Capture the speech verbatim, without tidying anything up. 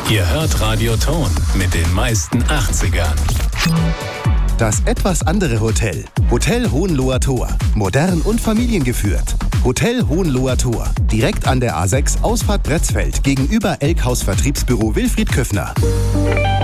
Ihr hört Radio Ton mit den meisten achtzigern. Das etwas andere Hotel. Hotel Hohenloher Tor. Modern und familiengeführt. Hotel Hohenloher Tor. Direkt an der A sechs, Ausfahrt Bretzfeld, gegenüber Elkhaus Vertriebsbüro Wilfried Köffner.